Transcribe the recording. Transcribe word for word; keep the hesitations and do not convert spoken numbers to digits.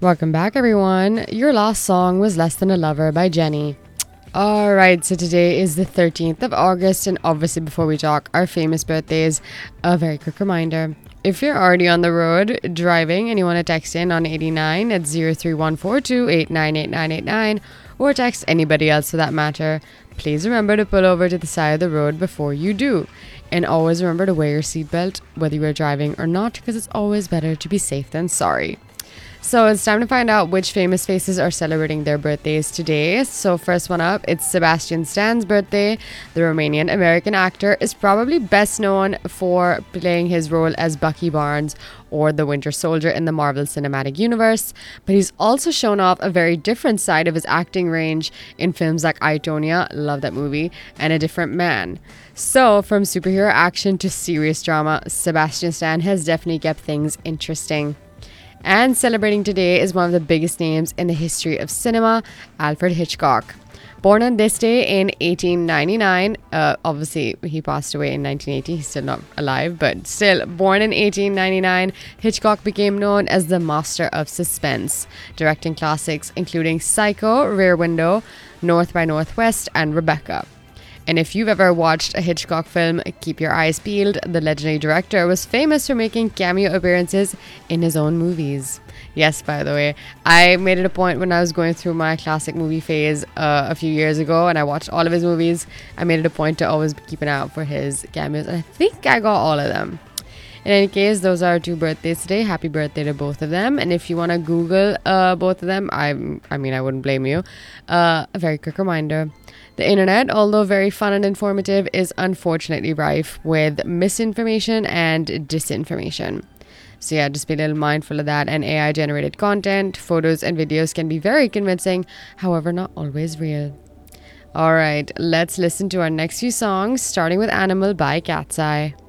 Welcome back, everyone. Your last song was Less Than a Lover by Jenny. Alright, so today is the thirteenth of August, and obviously before we talk our famous birthdays, a very quick reminder. If you're already on the road driving and you want to text in on eighty-nine at zero three one four two eight nine eight nine eight nine, or text anybody else for that matter, please remember to pull over to the side of the road before you do. And always remember to wear your seatbelt whether you are driving or not, because it's always better to be safe than sorry. So it's time to find out which famous faces are celebrating their birthdays today. So first one up, it's Sebastian Stan's birthday. The Romanian American actor is probably best known for playing his role as Bucky Barnes or the Winter Soldier in the Marvel Cinematic Universe, but he's also shown off a very different side of his acting range in films like I, Tonya, love that movie, and A Different Man. So from superhero action to serious drama, Sebastian Stan has definitely kept things interesting. And celebrating today is one of the biggest names in the history of cinema, Alfred Hitchcock. Born on this day in eighteen ninety-nine, uh, obviously he passed away in nineteen eighty, he's still not alive, but still, born in eighteen ninety-nine, Hitchcock became known as the master of suspense, directing classics including Psycho, Rear Window, North by Northwest, and Rebecca. And if you've ever watched a Hitchcock film, keep your eyes peeled. The legendary director was famous for making cameo appearances in his own movies. Yes, by the way, I made it a point when I was going through my classic movie phase uh, a few years ago, and I watched all of his movies. I made it a point to always keep an eye out for his cameos, and I think I got all of them. In any case, those are two birthdays today. Happy birthday to both of them. And if you want to Google uh, both of them, I I mean, I wouldn't blame you. Uh, a very quick reminder. The internet, although very fun and informative, is unfortunately rife with misinformation and disinformation. So yeah, just be a little mindful of that. And A I-generated content, photos and videos can be very convincing, however, not always real. All right, let's listen to our next few songs, starting with Animal by Cat's Eye.